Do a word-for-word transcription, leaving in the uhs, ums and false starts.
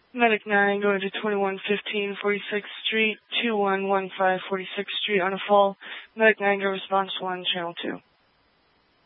Medic nine going to twenty-one fifteen forty-sixth Street, two one one five forty-sixth Street on a fall. Medic nine, go response one, channel two.